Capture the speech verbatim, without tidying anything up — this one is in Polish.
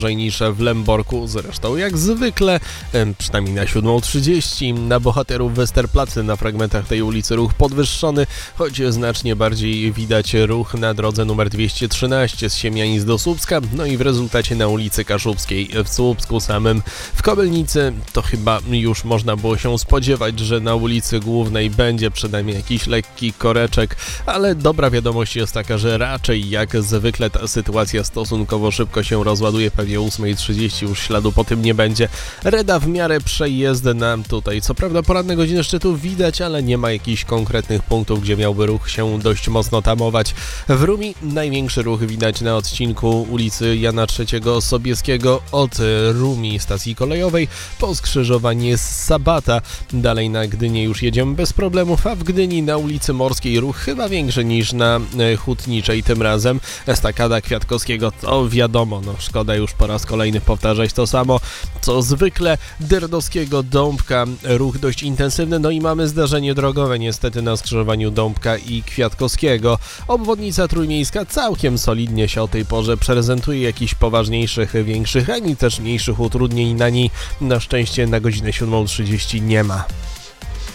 niż w Lęborku, zresztą jak zwykle, przynajmniej na siódmą trzydzieści. Na bohaterów Westerplatte na fragmentach tej ulicy ruch podwyższony, choć znacznie bardziej widać ruch na drodze numer dwieście trzynaście z Siemianic do Słupska, no i w rezultacie na ulicy Kaszubskiej w Słupsku samym. W Kobylnicy to chyba już można było się spodziewać, że na ulicy Głównej będzie przynajmniej jakiś lekki koreczek, ale dobra wiadomość jest taka, że raczej jak zwykle ta sytuacja stosunkowo szybko się rozładuje, pewnie o ósma trzydzieści już śladu po tym nie będzie. Reda w miarę przejezdna tutaj, co prawda poranne godziny szczytu widać, ale nie ma jakichś konkretnych punktów, gdzie miałby ruch się dość mocno tamować. W Rumi największy ruch widać na odcinku ulicy Jana trzeciego Sobieskiego od Rumi stacji kolejowej po skrzyżowanie z Sabata. Dalej na Gdynię już jedziemy bez problemów, a w Gdyni na ulicy Morskiej ruch chyba większy niż na Hutniczej tym razem. Estakada Kwiatkowskiego to wiadomo, no szkoda już po raz kolejny powtarzać to samo, co zwykle. Dębowskiego Dąbka ruch dość intensywny, no i mamy zdarzenie drogowe niestety na skrzyżowaniu Dąbka i Kwiatkowskiego. Obwodnica trójmiejska całkiem solidnie się o tej porze prezentuje, jakichś poważniejszych, większych, ani też mniejszych utrudnień na niej na szczęście na godzinę siódmą trzydzieści nie ma.